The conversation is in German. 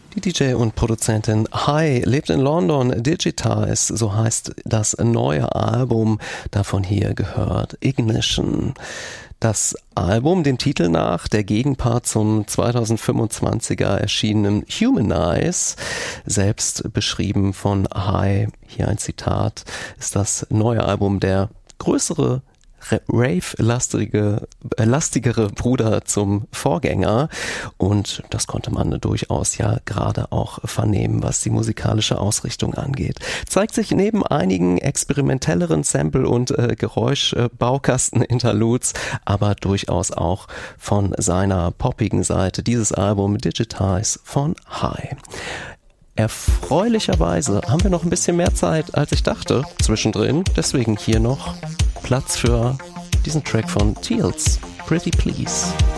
Die DJ und Produzentin Hi lebt in London. Digitize, so heißt das neue Album, davon hier gehört Ignition. Das Album, dem Titel nach, der Gegenpart zum 2025er erschienenen Humanize, selbst beschrieben von Hi, hier ein Zitat, ist das neue Album der größere Rave-lastigere Bruder zum Vorgänger, und das konnte man durchaus ja gerade auch vernehmen, was die musikalische Ausrichtung angeht. Zeigt sich neben einigen experimentelleren Sample- und Geräuschbaukasten-Interludes, aber durchaus auch von seiner poppigen Seite dieses Album Digitize von Hi. Erfreulicherweise haben wir noch ein bisschen mehr Zeit, als ich dachte, zwischendrin. Deswegen hier noch Platz für diesen Track von Teals, Pretty Please.